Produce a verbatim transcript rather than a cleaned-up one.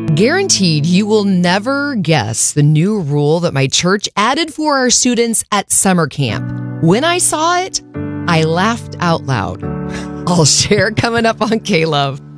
Guaranteed you will never guess the new rule that my church added for our students at summer camp. When I saw it, I laughed out loud. I'll share coming up on K-Love.